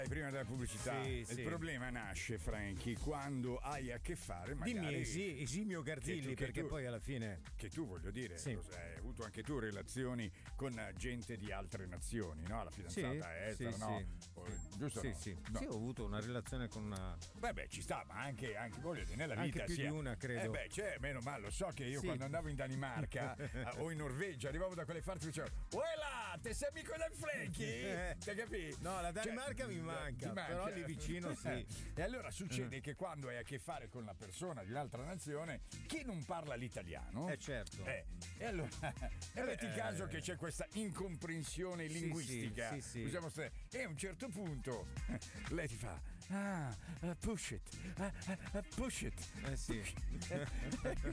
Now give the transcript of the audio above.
prima della pubblicità. Sì, Il sì. problema nasce, Franchi, quando hai a che fare magari. Dimmi, Esimio Garzilli, perché poi alla fine. Che tu, voglio dire, Sì. hai avuto anche tu relazioni con gente di altre nazioni, no? La fidanzata è estera, sì, no? sì. Giusto? Sì, no? sì. No. Sì, ho avuto una relazione con una. Beh, ci sta, ma anche voglio dire, nella Anche vita più di una, credo. c'è, meno male, lo so che io Sì. quando andavo in Danimarca o in Norvegia arrivavo da quelle parti e dicevo: Uela, te sei amico del Frankie? Ti capi? No, la Danimarca mi manca, però lì vicino sì. E allora succede che quando hai a che fare con una persona di un'altra nazione che non parla l'italiano, certo. E allora metti caso che c'è questa incomprensione linguistica. Sì. Usiamo e a un certo punto lei ti fa push it, push it. Sì.